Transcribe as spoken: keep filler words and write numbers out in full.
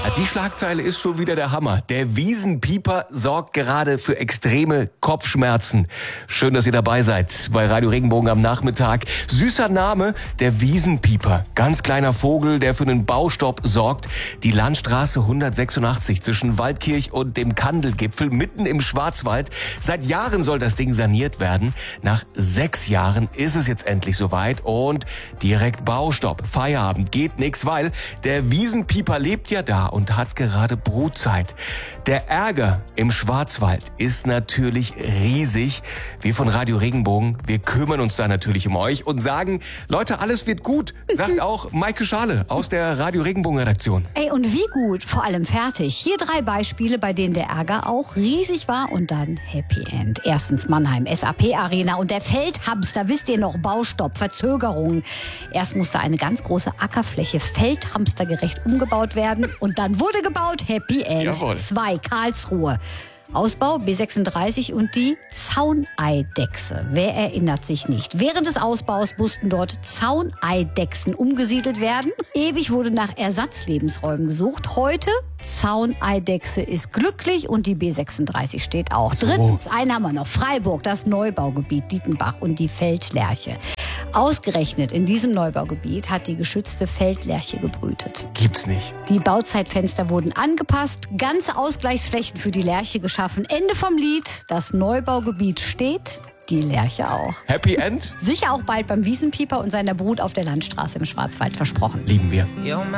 Die Schlagzeile ist schon wieder der Hammer. Der Wiesenpieper sorgt gerade für extreme Kopfschmerzen. Schön, dass ihr dabei seid bei Radio Regenbogen am Nachmittag. Süßer Name, der Wiesenpieper. Ganz kleiner Vogel, der für einen Baustopp sorgt. Die Landstraße hundertsechsundachtzig zwischen Waldkirch und dem Kandelgipfel mitten im Schwarzwald. Seit Jahren soll das Ding saniert werden. Nach sechs Jahren ist es jetzt endlich soweit und direkt Baustopp. Feierabend, geht nix, weil der Wiesenpieper lebt ja da und hat gerade Brutzeit. Der Ärger im Schwarzwald ist natürlich riesig. Wir von Radio Regenbogen, wir kümmern uns da natürlich um euch und sagen, Leute, alles wird gut, sagt auch Maike Schale aus der Radio Regenbogen Redaktion. Ey, und wie gut, vor allem fertig. Hier drei Beispiele, bei denen der Ärger auch riesig war und dann Happy End. Erstens Mannheim, S A P Arena und der Feldhamster, wisst ihr noch, Baustopp, Verzögerungen. Erst musste eine ganz große Ackerfläche feldhamstergerecht umgebaut werden und dann wurde gebaut, Happy End. Jawohl. Zwei, Karlsruhe. Ausbau B sechsunddreißig und die Zauneidechse. Wer erinnert sich nicht? Während des Ausbaus mussten dort Zauneidechsen umgesiedelt werden. Ewig wurde nach Ersatzlebensräumen gesucht. Heute Zauneidechse ist glücklich und die B sechsunddreißig steht auch. So. Drittens, einen haben wir noch, Freiburg, das Neubaugebiet Dietenbach und die Feldlerche. Ausgerechnet in diesem Neubaugebiet hat die geschützte Feldlerche gebrütet. Gibt's nicht. Die Bauzeitfenster wurden angepasst, ganze Ausgleichsflächen für die Lerche geschaffen. Ende vom Lied, das Neubaugebiet steht, die Lerche auch. Happy End? Sicher auch bald beim Wiesenpieper und seiner Brut auf der Landstraße im Schwarzwald versprochen. Lieben wir.